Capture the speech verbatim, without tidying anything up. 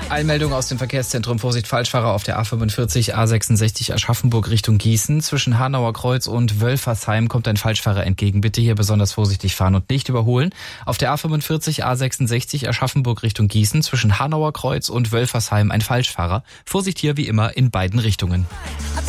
Eilmeldung aus dem Verkehrszentrum. Vorsicht, Falschfahrer auf der A fünfundvierzig A sechsundsechzig Aschaffenburg Richtung Gießen. Zwischen Hanauer Kreuz und Wölfersheim kommt ein Falschfahrer entgegen. Bitte hier besonders vorsichtig fahren und nicht überholen. Auf der A fünfundvierzig A sechsundsechzig Aschaffenburg Richtung Gießen. Zwischen Hanauer Kreuz und Wölfersheim ein Falschfahrer. Vorsicht hier wie immer in beiden Richtungen.